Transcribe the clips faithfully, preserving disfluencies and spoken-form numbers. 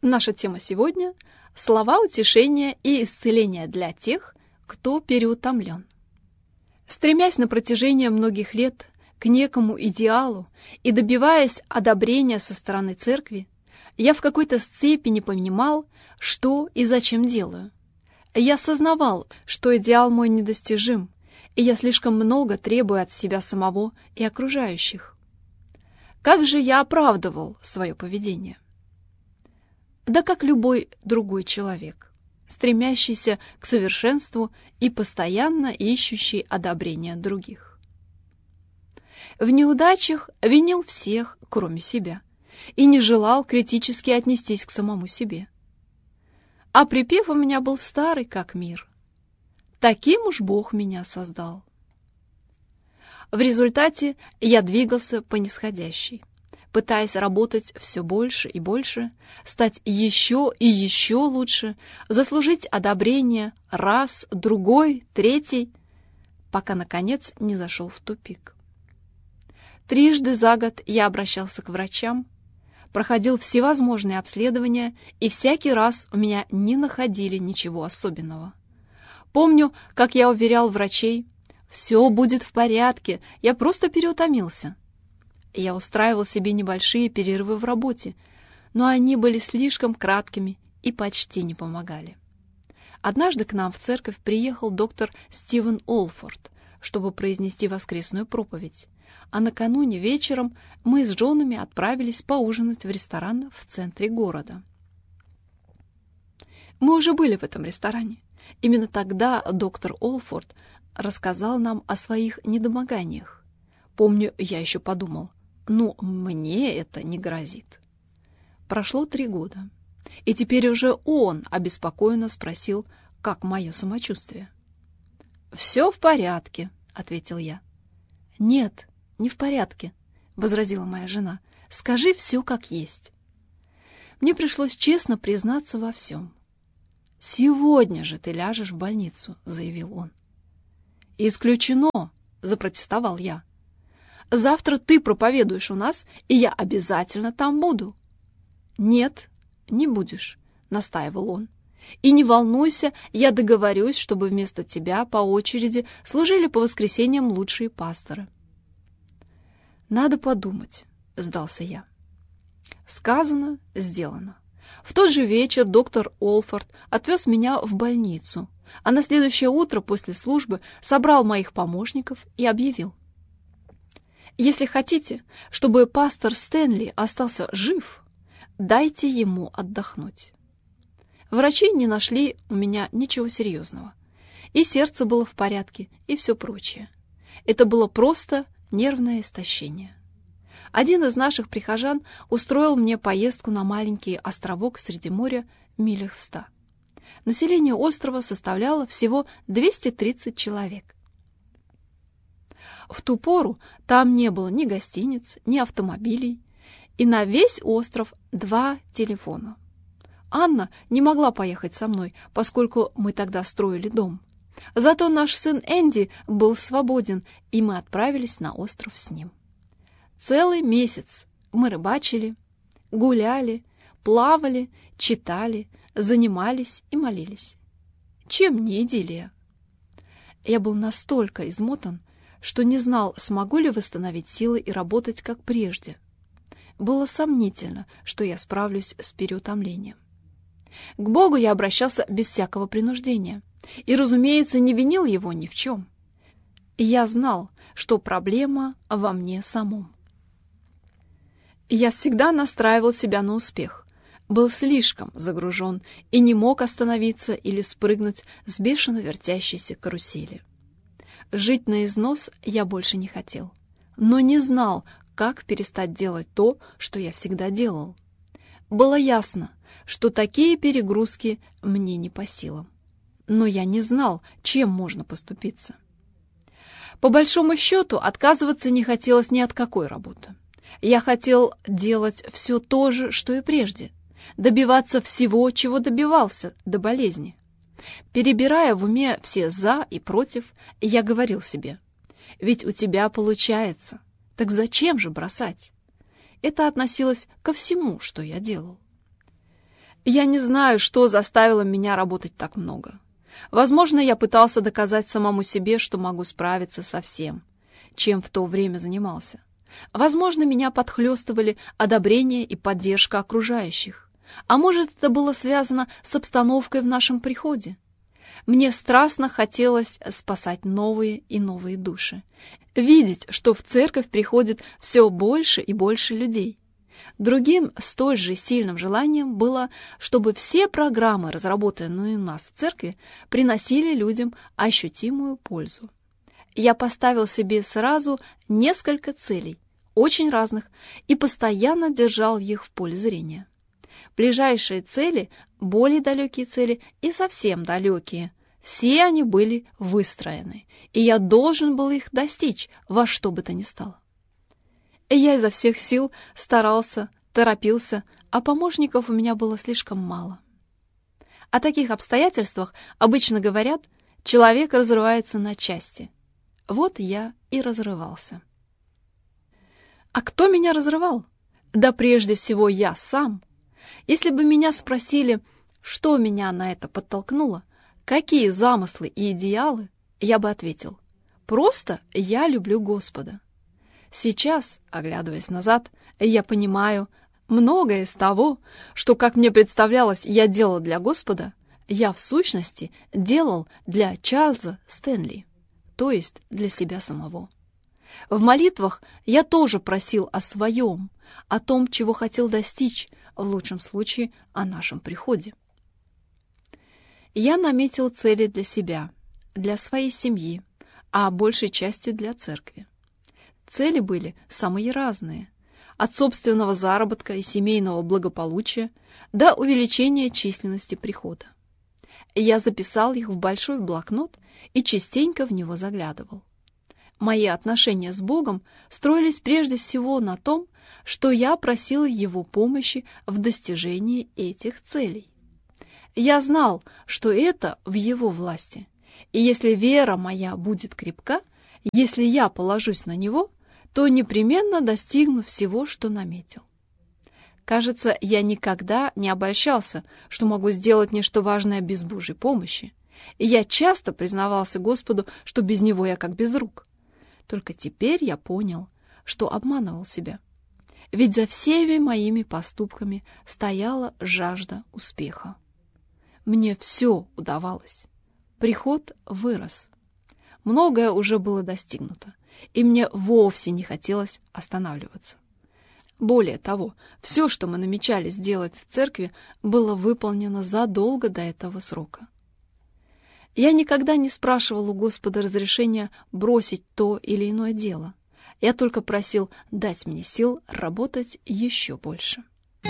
Наша тема сегодня – слова утешения и исцеления для тех, кто переутомлен. Стремясь на протяжении многих лет к некому идеалу и добиваясь одобрения со стороны церкви, я в какой-то степени понимал, что и зачем делаю. Я осознавал, что идеал мой недостижим, и я слишком много требую от себя самого и окружающих. Как же я оправдывал свое поведение? Да как любой другой человек, стремящийся к совершенству и постоянно ищущий одобрения других. В неудачах винил всех, кроме себя, и не желал критически отнестись к самому себе. А припев у меня был старый, как мир. Таким уж Бог меня создал. В результате я двигался по нисходящей, пытаясь работать все больше и больше, стать еще и еще лучше, заслужить одобрение раз, другой, третий, пока, наконец, не зашел в тупик. Трижды за год я обращался к врачам, проходил всевозможные обследования, и всякий раз у меня не находили ничего особенного. Помню, как я уверял врачей, «Все будет в порядке, я просто переутомился». Я устраивал себе небольшие перерывы в работе, но они были слишком краткими и почти не помогали. Однажды к нам в церковь приехал доктор Стивен Олфорд, чтобы произнести воскресную проповедь, а накануне вечером мы с женами отправились поужинать в ресторан в центре города. Мы уже были в этом ресторане. Именно тогда доктор Олфорд рассказал нам о своих недомоганиях. Помню, я еще подумал, ну, мне это не грозит. Прошло три года, и теперь уже он обеспокоенно спросил, как мое самочувствие. «Все в порядке», — ответил я. «Нет, не в порядке», — возразила моя жена. «Скажи все как есть». Мне пришлось честно признаться во всем. «Сегодня же ты ляжешь в больницу», — заявил он. «Исключено», — запротестовал я. «Завтра ты проповедуешь у нас, и я обязательно там буду». «Нет, не будешь», — настаивал он. «И не волнуйся, я договорюсь, чтобы вместо тебя по очереди служили по воскресеньям лучшие пасторы». «Надо подумать», — сдался я. Сказано, сделано. В тот же вечер доктор Олфорд отвез меня в больницу, а на следующее утро после службы собрал моих помощников и объявил: «Если хотите, чтобы пастор Стэнли остался жив, дайте ему отдохнуть». Врачи не нашли у меня ничего серьезного. И сердце было в порядке, и все прочее. Это было просто нервное истощение. Один из наших прихожан устроил мне поездку на маленький островок среди моря милях в ста. Население острова составляло всего двести тридцать человек. В ту пору там не было ни гостиниц, ни автомобилей, и на весь остров два телефона. Анна не могла поехать со мной, поскольку мы тогда строили дом. Зато наш сын Энди был свободен, и мы отправились на остров с ним. Целый месяц мы рыбачили, гуляли, плавали, читали, занимались и молились. Чем не идиллия? Я был настолько измотан, что не знал, смогу ли восстановить силы и работать как прежде. Было сомнительно, что я справлюсь с переутомлением. К Богу я обращался без всякого принуждения и, разумеется, не винил его ни в чем. И я знал, что проблема во мне самом. Я всегда настраивал себя на успех, был слишком загружен и не мог остановиться или спрыгнуть с бешено вертящейся карусели. Жить на износ я больше не хотел, но не знал, как перестать делать то, что я всегда делал. Было ясно, что такие перегрузки мне не по силам, но я не знал, чем можно поступиться. По большому счету, отказываться не хотелось ни от какой работы. Я хотел делать все то же, что и прежде, добиваться всего, чего добивался до болезни. Перебирая в уме все «за» и «против», я говорил себе: «Ведь у тебя получается, так зачем же бросать?» Это относилось ко всему, что я делал. Я не знаю, что заставило меня работать так много. Возможно, я пытался доказать самому себе, что могу справиться со всем, чем в то время занимался. Возможно, меня подхлёстывали одобрение и поддержка окружающих. А может, это было связано с обстановкой в нашем приходе. Мне страстно хотелось спасать новые и новые души, видеть, что в церковь приходит все больше и больше людей. Другим столь же сильным желанием было, чтобы все программы, разработанные у нас в церкви, приносили людям ощутимую пользу. Я поставил себе сразу несколько целей, очень разных, и постоянно держал их в поле зрения. Ближайшие цели, более далекие цели и совсем далекие, все они были выстроены, и я должен был их достичь во что бы то ни стало. И я изо всех сил старался, торопился, а помощников у меня было слишком мало. О таких обстоятельствах обычно говорят, человек разрывается на части. Вот я и разрывался. А кто меня разрывал? Да прежде всего я сам. Если бы меня спросили, что меня на это подтолкнуло, какие замыслы и идеалы, я бы ответил: просто я люблю Господа. Сейчас, оглядываясь назад, я понимаю, многое из того, что, как мне представлялось, я делал для Господа, я в сущности делал для Чарльза Стэнли, то есть для себя самого. В молитвах я тоже просил о своем, о том, чего хотел достичь, в лучшем случае о нашем приходе. Я наметил цели для себя, для своей семьи, а большей частью для церкви. Цели были самые разные, от собственного заработка и семейного благополучия до увеличения численности прихода. Я записал их в большой блокнот и частенько в него заглядывал. Мои отношения с Богом строились прежде всего на том, что я просил Его помощи в достижении этих целей. Я знал, что это в Его власти, и если вера моя будет крепка, если я положусь на Него, то непременно достигну всего, что наметил. Кажется, я никогда не обольщался, что могу сделать нечто важное без Божьей помощи, и я часто признавался Господу, что без Него я как без рук. Только теперь я понял, что обманывал себя. Ведь за всеми моими поступками стояла жажда успеха. Мне все удавалось. Приход вырос. Многое уже было достигнуто, и мне вовсе не хотелось останавливаться. Более того, все, что мы намечали сделать в церкви, было выполнено задолго до этого срока. Я никогда не спрашивал у Господа разрешения бросить то или иное дело. Я только просил дать мне сил работать еще больше.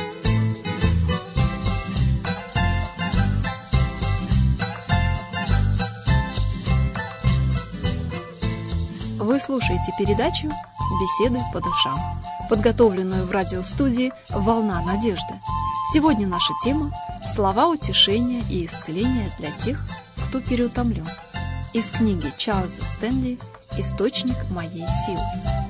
Вы слушаете передачу «Беседы по душам», подготовленную в радиостудии «Волна надежды». Сегодня наша тема – слова утешения и исцеления для тех, кто переутомлен. Из книги Чарльза Стэнли «Источник моей силы».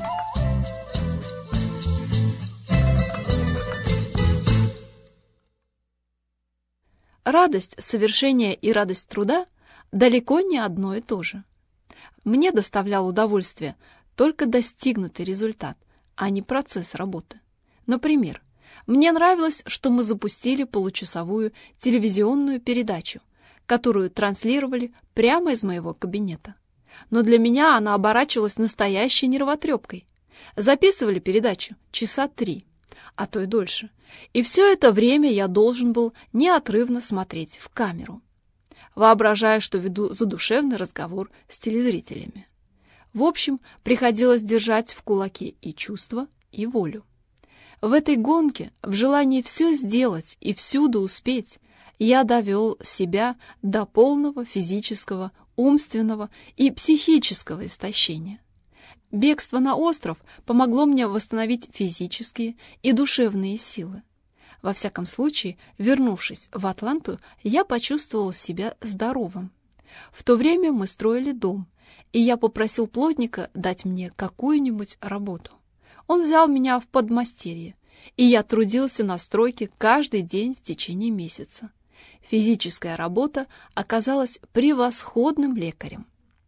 Радость совершения и радость труда далеко не одно и то же. Мне доставлял удовольствие только достигнутый результат, а не процесс работы. Например, мне нравилось, что мы запустили получасовую телевизионную передачу, которую транслировали прямо из моего кабинета. Но для меня она оборачивалась настоящей нервотрепкой. Записывали передачу часа три, а то и дольше. И все это время я должен был неотрывно смотреть в камеру, воображая, что веду задушевный разговор с телезрителями. В общем, приходилось держать в кулаке и чувства, и волю. В этой гонке, в желании все сделать и всюду успеть, я довел себя до полного физического, умственного и психического истощения. Бегство на остров помогло мне восстановить физические и душевные силы. Во всяком случае, вернувшись в Атланту, я почувствовал себя здоровым. В то время мы строили дом, и я попросил плотника дать мне какую-нибудь работу. Он взял меня в подмастерье, и я трудился на стройке каждый день в течение месяца. Физическая работа оказалась превосходным лекарем.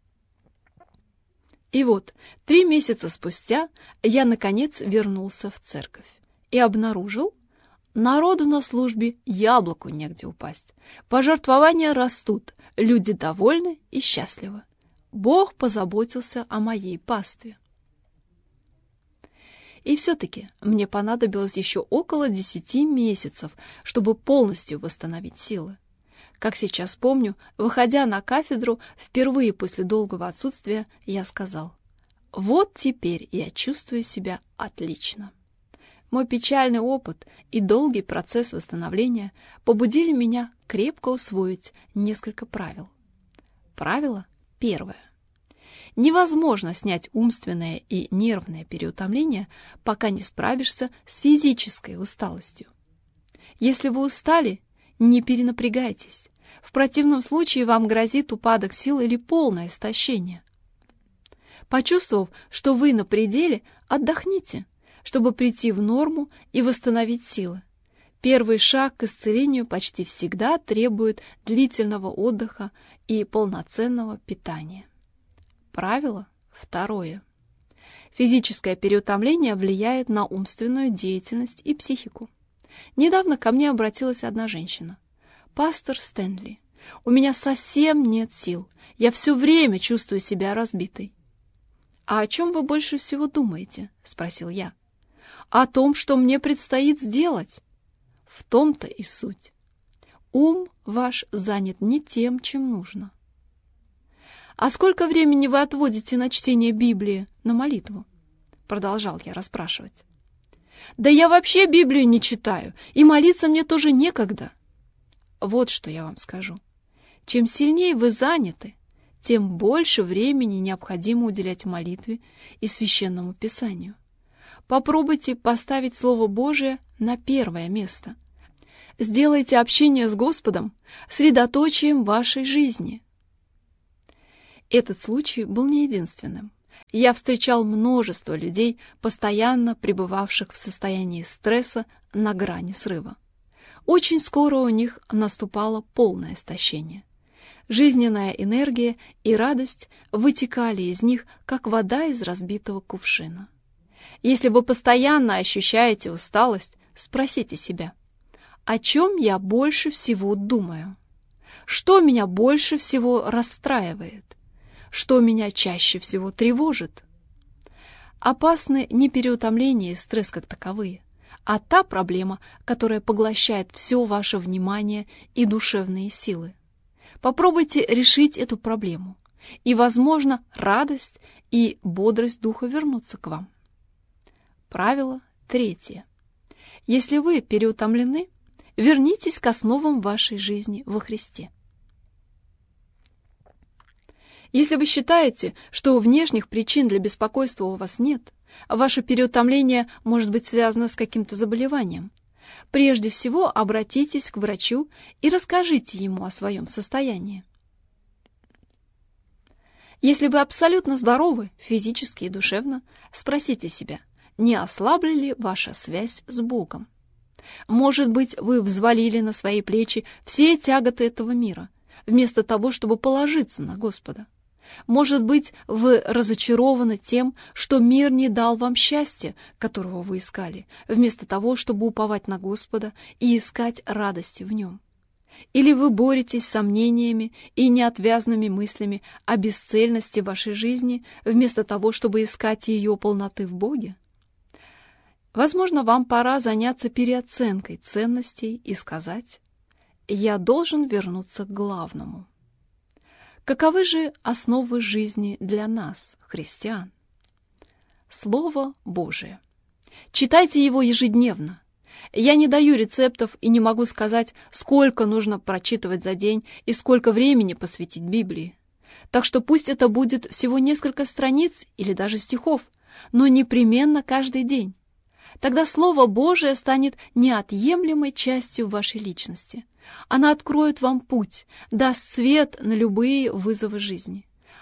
И вот, три месяца спустя я, наконец, вернулся в церковь и обнаружил, народу на службе яблоку негде упасть. Пожертвования растут, люди довольны и счастливы. Бог позаботился о моей пастве. И все-таки мне понадобилось еще около десяти месяцев, чтобы полностью восстановить силы. Как сейчас помню, выходя на кафедру, впервые после долгого отсутствия, я сказал: «Вот теперь я чувствую себя отлично». Мой печальный опыт и долгий процесс восстановления побудили меня крепко усвоить несколько правил. Правило первое. Невозможно снять умственное и нервное переутомление, пока не справишься с физической усталостью. Если вы устали, не перенапрягайтесь. В противном случае вам грозит упадок сил или полное истощение. Почувствовав, что вы на пределе, отдохните, чтобы прийти в норму и восстановить силы. Первый шаг к исцелению почти всегда требует длительного отдыха и полноценного питания. Правило второе. Физическое переутомление влияет на умственную деятельность и психику. Недавно ко мне обратилась одна женщина. «Пастор Стэнли, у меня совсем нет сил. Я все время чувствую себя разбитой». «А о чем вы больше всего думаете?» — спросил я. «О том, что мне предстоит сделать». В том-то и суть. Ум ваш занят не тем, чем нужно. «А сколько времени вы отводите на чтение Библии, на молитву?» Продолжал я расспрашивать. «Да я вообще Библию не читаю, и молиться мне тоже некогда». Вот что я вам скажу. Чем сильнее вы заняты, тем больше времени необходимо уделять молитве и Священному Писанию. Попробуйте поставить Слово Божие на первое место. Сделайте общение с Господом средоточием вашей жизни. Этот случай был не единственным. Я встречал множество людей, постоянно пребывавших в состоянии стресса на грани срыва. Очень скоро у них наступало полное истощение. Жизненная энергия и радость вытекали из них, как вода из разбитого кувшина. Если вы постоянно ощущаете усталость, спросите себя: о чем я больше всего думаю? Что меня больше всего расстраивает? Что меня чаще всего тревожит? Опасны не переутомление и стресс как таковые, а та проблема, которая поглощает все ваше внимание и душевные силы. Попробуйте решить эту проблему, и, возможно, радость и бодрость духа вернутся к вам. Правило третье. Если вы переутомлены, вернитесь к основам вашей жизни во Христе. Если вы считаете, что внешних причин для беспокойства у вас нет, ваше переутомление может быть связано с каким-то заболеванием, прежде всего обратитесь к врачу и расскажите ему о своем состоянии. Если вы абсолютно здоровы, физически и душевно, спросите себя, не ослабла ли ваша связь с Богом. Может быть, вы взвалили на свои плечи все тяготы этого мира, вместо того, чтобы положиться на Господа. Может быть, вы разочарованы тем, что мир не дал вам счастья, которого вы искали, вместо того, чтобы уповать на Господа и искать радости в Нем. Или вы боретесь с сомнениями и неотвязными мыслями о бесцельности вашей жизни, вместо того, чтобы искать ее полноты в Боге. Возможно, вам пора заняться переоценкой ценностей и сказать: «Я должен вернуться к главному». Каковы же основы жизни для нас, христиан? Слово Божие. Читайте его ежедневно. Я не даю рецептов и не могу сказать, сколько нужно прочитывать за день и сколько времени посвятить Библии. Так что пусть это будет всего несколько страниц или даже стихов, но непременно каждый день. Тогда Слово Божие станет неотъемлемой частью вашей личности. Она откроет вам путь, даст свет на любые вызовы жизни.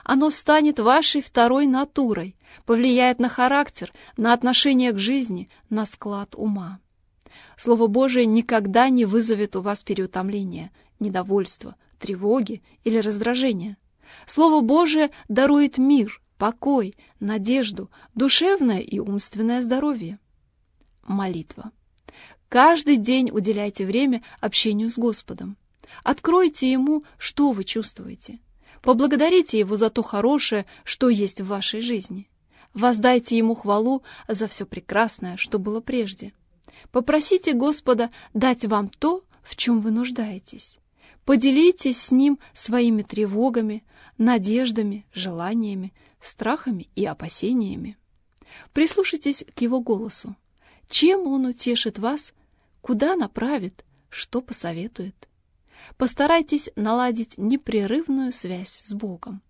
Оно станет вашей второй натурой, повлияет на характер, на отношение к жизни, на склад ума. Слово Божие никогда не вызовет у вас переутомления, недовольства, тревоги или раздражения. Слово Божие дарует мир, покой, надежду, душевное и умственное здоровье. Молитва. Каждый день уделяйте время общению с Господом. Откройте Ему, что вы чувствуете. Поблагодарите Его за то хорошее, что есть в вашей жизни. Воздайте Ему хвалу за все прекрасное, что было прежде. Попросите Господа дать вам то, в чем вы нуждаетесь. Поделитесь с Ним своими тревогами, надеждами, желаниями, страхами и опасениями. Прислушайтесь к Его голосу. Чем Он утешит вас, куда направит, что посоветует. Постарайтесь наладить непрерывную связь с Богом.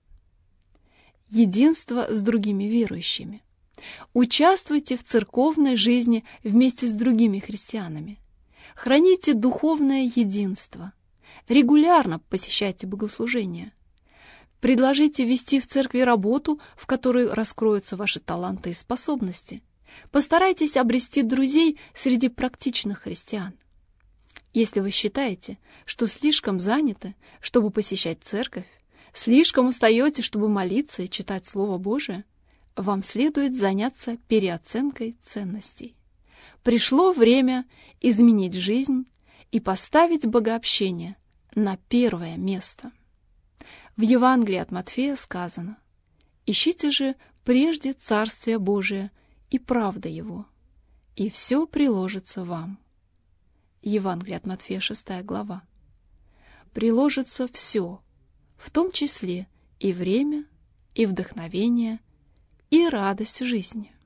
Единство с другими верующими. Участвуйте в церковной жизни вместе с другими христианами. Храните духовное единство. Регулярно посещайте богослужения. Предложите вести в церкви работу, в которой раскроются ваши таланты и способности. Постарайтесь обрести друзей среди практичных христиан. Если вы считаете, что слишком заняты, чтобы посещать церковь, слишком устаете, чтобы молиться и читать Слово Божие, вам следует заняться переоценкой ценностей. Пришло время изменить жизнь и поставить богообщение на первое место. В Евангелии от Матфея сказано: «Ищите же прежде Царствие Божие и правда Его, и все приложится вам». Евангелие от Матфея, шестая глава. Приложится все, в том числе и время, и вдохновение, и радость жизни.